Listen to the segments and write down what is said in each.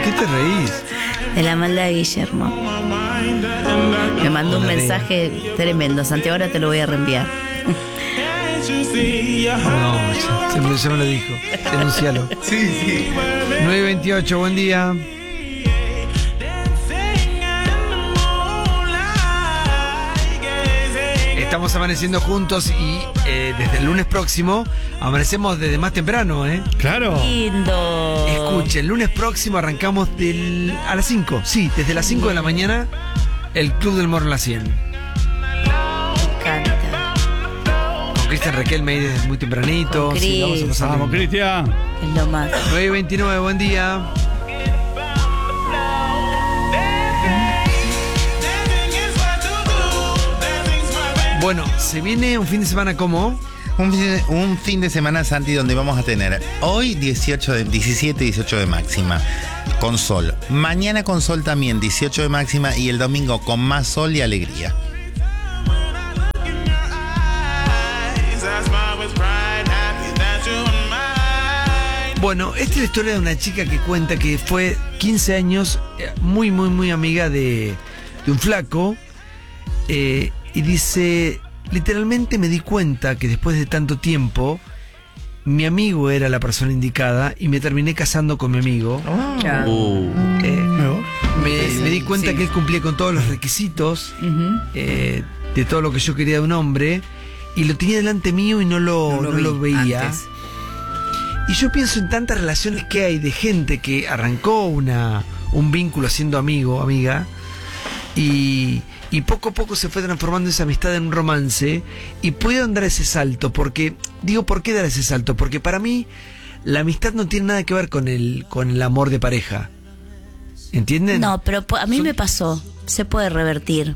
¿Por qué te reís? De la maldad de Guillermo. Me mandó un mensaje tremendo. Santiago, ahora te lo voy a reenviar. No, ya me lo dijo. Denuncialo. Sí. 9:28, buen día. Estamos amaneciendo juntos y desde el lunes próximo amanecemos desde más temprano, ¿eh? Claro. Lindo. Escuchen, el lunes próximo arrancamos a las 5. Sí, desde las 5 de la mañana, el Club del Morro en la 100. Me encanta. Con Cristian Requelme ahí desde muy tempranito. Con Sí, vamos a pasar Vamos, lindo. Cristian. Es lo más. 9:29, buen día. Bueno, se viene un fin de semana como... Un fin de semana, Santi, donde vamos a tener hoy 17 y 18 de máxima con sol. Mañana con sol también, 18 de máxima, y el domingo con más sol y alegría. Bueno, esta es la historia de una chica que cuenta que fue 15 años muy amiga de un flaco y dice, literalmente me di cuenta que después de tanto tiempo mi amigo era la persona indicada y me terminé casando con mi amigo. Me di cuenta que él cumplía con todos los requisitos de todo lo que yo quería de un hombre y lo tenía delante mío y no lo veía antes. Y yo pienso en tantas relaciones que hay de gente que arrancó un vínculo siendo amigo, amiga, y poco a poco se fue transformando esa amistad en un romance, y pudieron dar ese salto, porque, digo, ¿por qué dar ese salto? Porque para mí, la amistad no tiene nada que ver con el amor de pareja. ¿Entienden? No, pero a mí me pasó. Se puede revertir.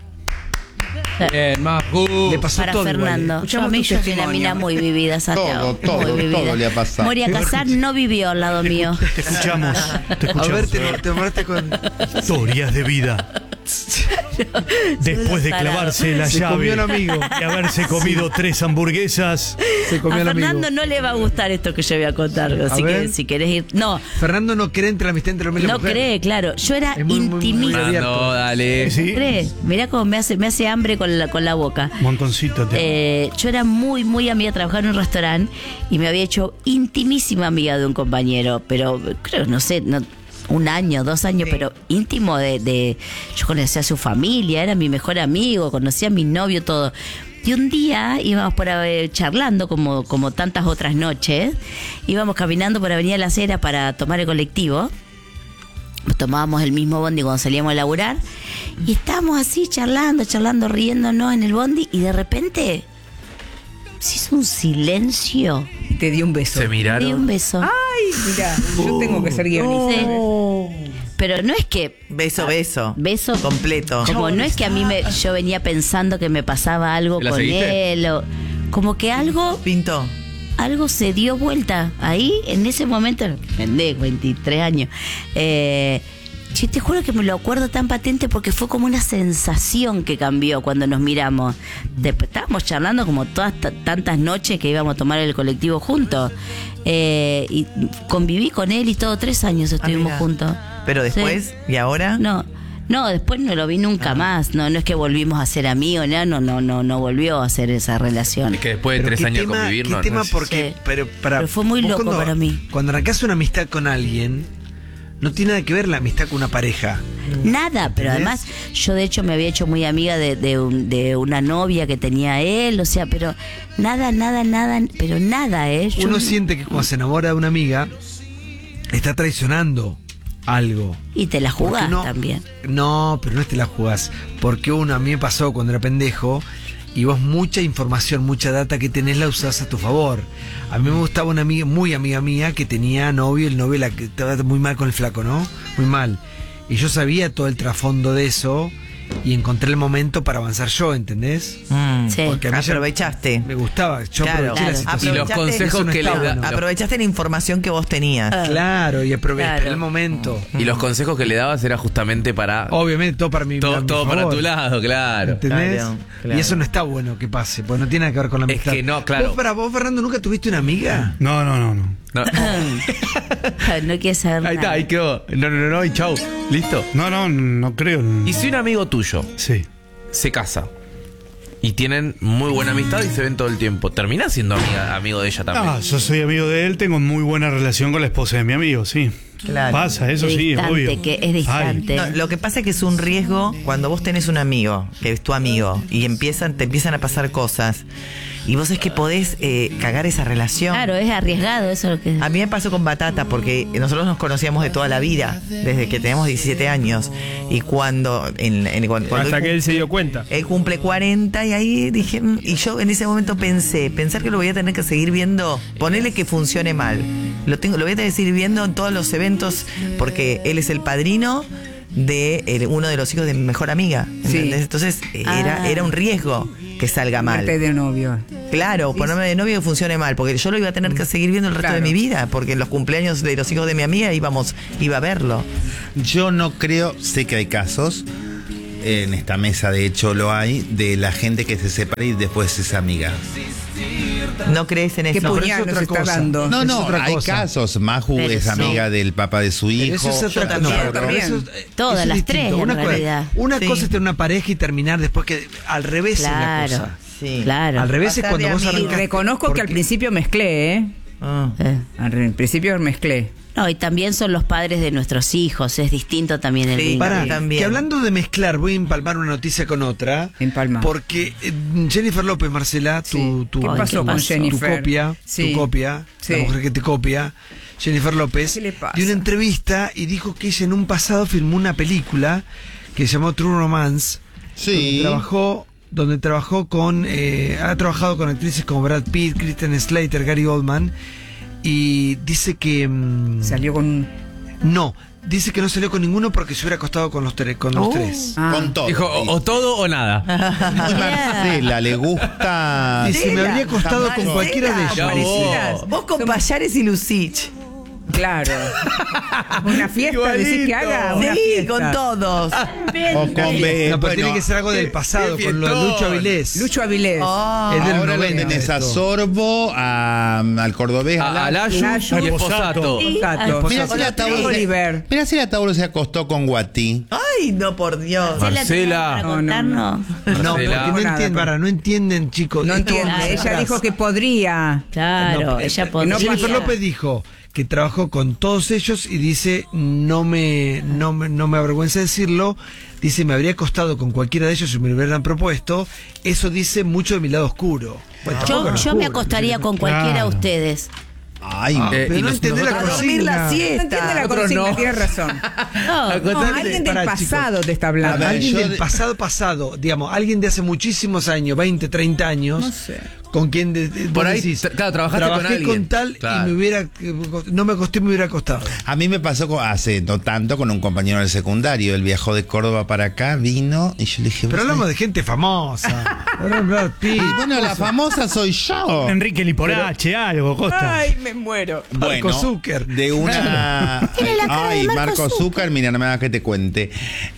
Bien, Maju. Le pasó Para todo Fernando. igual, Yo a mí yo soy una mina muy vivida, Santiago. Muy vivida. todo le ha pasado. Moria Casar no vivió al lado mío. Te escuchamos. A ver, te nombraste con... Historias de vida. Después de clavarse la Se comió llave un amigo. y haberse comido 3 hamburguesas. Se comió A el amigo. Fernando no le va a gustar esto que yo voy a contar. Así ver. que si querés ir. No, Fernando no cree entre la amistad entre hombre y la no mujer. cree, claro. Yo era Es muy intimista. abierto. Dale. ¿Sí? ¿Cree? Mirá cómo me hace hambre con la boca. Montoncito. Yo era muy amiga, trabajaba en un restaurante y me había hecho intimísima amiga de un compañero, pero creo, no sé, 1 año, 2 años, pero íntimo yo conocía a su familia, era mi mejor amigo, conocía a mi novio, todo. Y un día íbamos por charlando, como tantas otras noches, íbamos caminando por Avenida La Cera para tomar el colectivo. Tomábamos el mismo bondi cuando salíamos a laburar y estábamos así charlando, riéndonos en el bondi, y de repente se hizo un silencio. Y te dio un beso. Se Me miraron. dio un beso. Ay, mira, yo tengo que ser guionista. Sí. Pero no es que Beso. beso Completo. como no es que a mí yo venía pensando que me pasaba algo ¿La con seguiste? él, o como que algo se dio vuelta ahí en ese momento. Pendejo, 23 años. Yo te juro que me lo acuerdo tan patente porque fue como una sensación que cambió cuando nos miramos. Estábamos charlando como todas tantas noches que íbamos a tomar el colectivo juntos. Y conviví con él y todo, 3 años estuvimos mira. juntos. Pero después, Sí. ¿y ahora? No, después no lo vi nunca más. No es que volvimos a ser amigos, no volvió a ser esa relación. Es que después de Pero 3 qué años tema, de convivir, ¿qué no tema? es- Porque, Sí. pero Pero fue muy vos loco para mí. Cuando arrancás una amistad con alguien, no tiene nada que ver la amistad con una pareja. Nada, pero ¿Entendés? además yo de hecho me había hecho muy amiga de una novia que tenía él, o sea, pero nada, pero nada, Yo Uno siente que cuando se enamora de una amiga, está traicionando algo. y te la jugás Porque también. No, pero no te la jugás. Porque a mí me pasó cuando era pendejo, y vos mucha información, mucha data que tenés la usás a tu favor. A mí me gustaba una amiga, muy amiga mía, que tenía novio, el novio que estaba muy mal con el flaco, ¿no? Muy mal. Y yo sabía todo el trasfondo de eso, y encontré el momento para avanzar yo, ¿entendés? Sí. Porque a mí ya Aprovechaste. me gustaba, yo Claro. aproveché la Claro. situación. Y los consejos Eso no que está les da. bueno. Aprovechaste la información que vos tenías. Claro, y aproveché Claro. el momento. Y los consejos que le dabas era justamente para. Obviamente todo para mí. Todo para tu lado, claro. ¿Entendés? Claro. Y eso no está bueno que pase, porque no tiene nada que ver con la Es amistad. que no, claro. Vos, Fernando, ¿nunca tuviste una amiga? No. No quiere saber Ahí está, nada. ahí quedó. No, y chau. ¿Listo? No creo. Y si un amigo tuyo Sí. se casa y tienen muy buena amistad y se ven todo el tiempo, ¿terminás siendo amigo de ella también? Ah, yo soy amigo de él, tengo muy buena relación con la esposa de mi amigo, sí. Claro. Pasa, eso Es sí, distante, obvio. que es distante. No, lo que pasa es que es un riesgo cuando vos tenés un amigo, que es tu amigo, y te empiezan a pasar cosas, y vos es que podés cagar esa relación. Claro, es arriesgado, eso es lo que... A mí me pasó con Batata, porque nosotros nos conocíamos de toda la vida, desde que teníamos 17 años, y cuando Hasta que él se dio cuenta. él cumple 40 y ahí dije, y yo en ese momento pensar que lo voy a tener que seguir viendo, ponerle que funcione mal. Lo voy a tener que seguir viendo en todos los eventos porque él es el padrino de uno de los hijos de mi mejor amiga. Sí. ¿Entendés? Entonces era un riesgo que salga mal. Ponerte de novio. Claro, ponerme de novio que funcione mal, porque yo lo iba a tener que seguir viendo el resto de mi vida, porque en los cumpleaños de los hijos de mi amiga iba a verlo. Yo no creo, sé que hay casos, en esta mesa de hecho lo hay, de la gente que se separa y después es amiga. ¿No crees en eso? ¿Qué puñal es nos otra está cosa. dando? No, Es no, otra hay cosa. casos. Maju Pero es sí. amiga del papá de su hijo. Eso es otra Yo también, no, también. eso Todas es las distinto. tres, en Una cosa- realidad. Una Sí. cosa es tener una pareja y terminar después, que al revés es la Claro, cosa. Sí. claro. Al revés es Pasar cuando de vos amigo. arrancás. Reconozco que al Porque- principio mezclé, ¿eh? Ah. Al principio mezclé. No, y también son los padres de nuestros hijos, es distinto también el Sí, vínculo. para- Pará, también. que hablando de mezclar, voy a empalmar una noticia con otra. Empalma. Porque Jennifer López, Marcela, tu ¿Qué Ay, pasó ¿qué con pasó? Jennifer? tu copia, Sí. la mujer que te copia, Jennifer López, ¿Qué le pasa? dio una entrevista y dijo que ella en un pasado filmó una película que se llamó True Romance, Sí. donde trabajó con, ha trabajado con actrices como Brad Pitt, Kristen Slater, Gary Oldman, y dice que Salió con... dice que no salió con ninguno porque se hubiera acostado con los tres. Ah. Con todo. Dijo, o todo o nada. Muy Marcela, le gusta. Dice, me habría acostado con Marcela, cualquiera de ellos. Ya dice. Vos con Payares y Lucich. Claro. Una fiesta, decir que haga una Sí, fiesta. con todos. O con No, pero bueno, tiene que ser algo del pasado, con lo de Lucho Avilés. Lucho Avilés. Oh. Es del ahora lo 90 tenés a esto. Sorbo, al cordobés, A Layu Layu. y Esposato. Esposato. Sí. Mira si la Tauro Oliver. Mira si la Tauro se acostó con Guati. Ay, no, por Dios. Marcela. Para No, contarnos. No, porque Marcela. no Nada, entienden, no entienden, chicos. No Esto entiende. vamos Ella atrás. dijo que podría. Claro, No, ella podría. Jennifer López dijo que trabajó con todos ellos y dice, no me avergüenza decirlo, dice, me habría acostado con cualquiera de ellos si me lo hubieran propuesto. Eso dice mucho de mi lado oscuro. Bueno, tampoco es Yo me oscuro, acostaría con cualquiera de Claro. ustedes. Ay, pero y no nos- entendés la A dormir la consigna. No entiende siesta. la Otros consigna, no. tienes razón. No, No, alguien del Pará, pasado chicos. te está hablando. A ver, Alguien yo del de- pasado, digamos, alguien de hace muchísimos años, 20, 30 años, No sé. con quien Por vos ahí, decís, claro, trabajaste con trabajé alguien. tal Claro. y no me acosté, me hubiera acostado. a mí me pasó hace no tanto con un compañero del secundario. Él viajó de Córdoba para acá, vino y yo le dije. Pero "¿Vos hablamos sabés?". de gente famosa. Brad Pitt. Y bueno, la famosa soy yo. Enrique Liporache, algo, Costa. Ay, me muero. Marco Zucker. De una. Ay, Marco Zucker, mira, no me hagas que te cuente.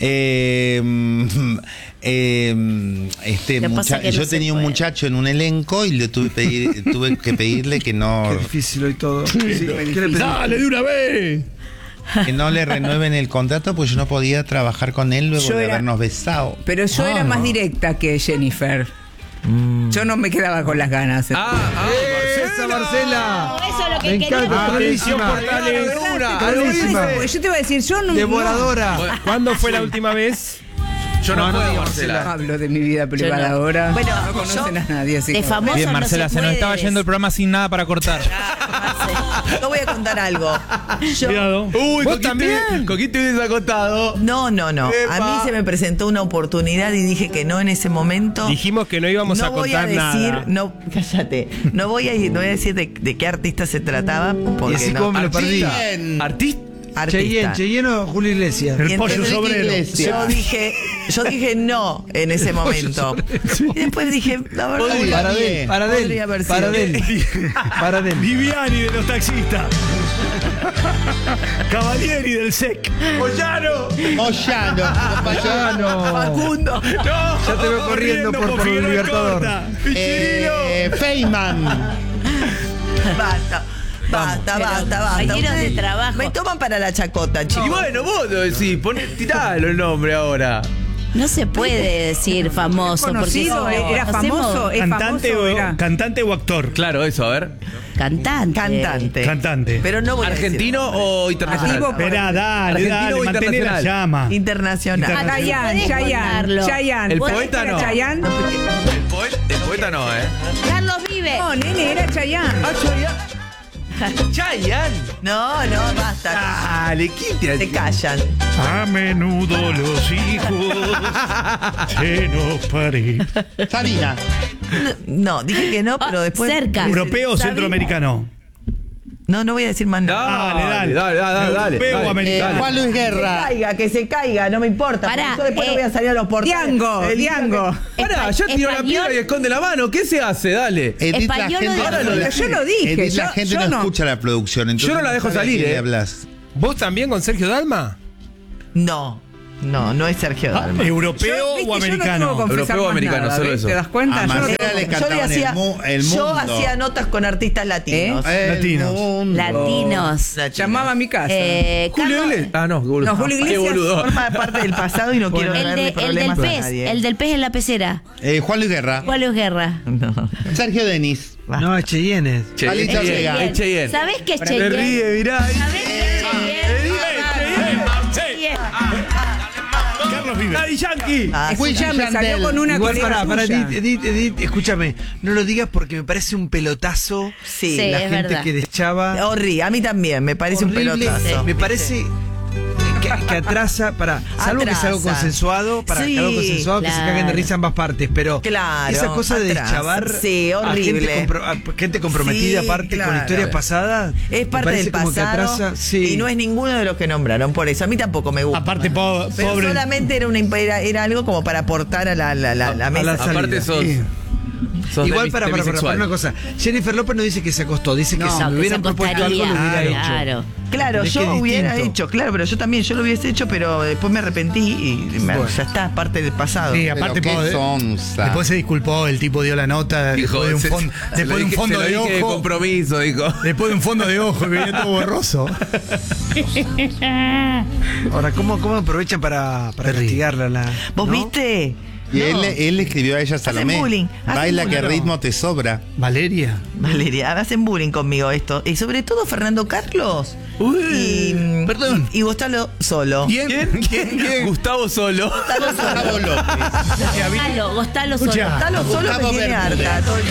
Lo pasa que no Yo se tenía un puede. muchacho en un elenco y le tuve que pedirle que no, Qué difícil hoy todo. Sí, ¿qué le pedí? ¡Dale de una vez! que no le renueven el contrato, pues yo no podía trabajar con él luego Yo de era- habernos besado. Pero yo era más directa que Jennifer. Yo no me quedaba con las ganas. ¡Esa, Marcela! Eso es lo que Me quería. encanta, Atención, buenísima. Portales. Buenísima. Yo te iba a decir, yo no. Devoradora. ¿Cuándo fue la última vez? Yo no, No, no puedo, digas, Marcela. Marcela. Hablo de mi vida privada no. ahora. Bueno, no conocen yo- a nadie, así De que- famoso Bien, no Marcela, se nos puede estaba yendo el programa sin nada para cortar. Yo voy a contar algo. Yo, Cuidado. Uy, ¿Vos también? ¿Con quién te hubieses acostado? no. A mí se me presentó una oportunidad y dije que no en ese momento. Dijimos que no íbamos a No voy a contar decir, nada. no, cállate. No voy a decir de qué artista se trataba, Y porque así no. como me lo perdí. ¿Artista? Artista. Cheyenne o Julio Iglesias. El Y pollo entonces sobrero. Yo dije no en ese momento. Y después dije, la verdad, podría haber sido. Paradel. Viviani de los taxistas. Cavalieri del SEC. Moyano, Payano. Facundo. Ya te veo corriendo por el Libertador. Feynman. Basta. Basta. compañeros de Ustedes trabajo. Me toman para la chacota, Y chicos. bueno, vos lo decís, tiralo el nombre ahora. No se puede decir famoso. Conocido, porque era nos famoso, es famoso, era. Cantante o actor. Claro, eso, a ver. Cantante. Cantante. Pero no voy a decir ¿Argentino o internacional? Activo. Esperá, dale, ¿Argentino o mantener la internacional? llama. internacional. Chayanne. El ¿Vos poeta era no. Chayanne? El poeta no, ¿eh? Carlos vive. No, nene, era Chayanne. Chayanne. No, basta. Dale, ¿quién te Se callan. A menudo los hijos se nos parecen. Sarina. No, dije que no, pero después. cerca. ¿Europeo o Sabina. centroamericano? No voy a decir más nada. Dale. ¿Europeo o americano? Juan Luis Guerra. Que se caiga, no me importa. Pará, Porque yo después no voy a salir a los portales. Diango. Pará, ya tiró la Español. piedra y esconde la mano. ¿Qué se hace? Dale. Edith, la Español gente, o Ahora lo Pero yo lo dije. Edith, la yo- gente yo no no. escucha la producción. Entonces Yo no la dejo sabe a salir, quién le ¿eh? hablas. ¿Vos también con Sergio Dalma? No es Sergio Dalma. ¿Europeo Yo, o viste, yo no americano? tengo que confesar Europeo o más americano, nada, solo ¿ves? eso. ¿Te das cuenta? A Yo no Marcela tengo- le Yo, cantaban el yo mundo. hacía notas con artistas latinos. El Latinos. mundo. Latinos. Llamaba a mi casa. Julio Carlos- Iglesias. Ah, no, boludo. No, Julio Qué Iglesias. boludo. Forma parte del pasado y no quiero el, darle el del problemas a pez. nadie. El del pez en la pecera. Juan Luis Guerra. Juan Luis Guerra. No. Sergio Denis. No, es Cheyenne. Alito Cheyenne. Vega. Es Cheyenne. ¿Sabés qué es Se Cheyenne? ríe, mirá. ¿Sabés qué es Cheyenne? Cheyenne. Carlos vive. Daddy Yankee. Escuchame, salió con una Igual colega para tuya. Edith, escúchame, no lo digas porque me parece un pelotazo Sí, Sí, la es gente verdad. que deschaba. horrible. A mí también, me parece Horrible. un pelotazo. Me parece que atrasa, salvo que sea algo Atrasa. consensuado, Sí, algo consensuado que se claro. caguen de risa ambas partes, pero Claro, esa cosa de atrasa. deschavar Sí, horrible. a gente comprometida Sí, aparte claro. con historias pasadas, Es me parte parece del como que pasado atrasa, sí. y no es ninguno de los que nombraron, por eso. A mí tampoco me gusta. Aparte, Pero pobre. solamente era algo como para aportar a la mesa. la Aparte sos. Sí. sos Igual para demisexual. una cosa, Jennifer López no dice que se acostó, dice que si No, me que hubieran se propuesto algo lo hubiera acostaría. hecho. Claro. Claro, Es que yo es hubiera distinto. hecho, claro, pero yo también, yo lo hubiese hecho, pero después me arrepentí y ya está, parte del pasado. Sí, Pero aparte, qué sonsa. después se disculpó, el tipo dio la nota Dijo, después de un, se- fondo, se después lo de un dije- fondo se lo de dije de ojo. compromiso, dijo. Después de un fondo de ojo, venía todo borroso. Ahora, ¿cómo aprovechan para castigarla? ¿Vos ¿no? viste? Y él le escribió a ella, Salomé. bullying, hacen Baila que bullying. ritmo te sobra. Valeria. Valeria, hacen bullying conmigo esto. Y sobre todo Fernando Carlos. Perdón. Y Gustavo Solo. ¿Quién? Gustavo Solo. Gustavo López. Gostalo solo. Escucha. Gustavo Solo me Gustavo tiene Bermúdez. harta todo el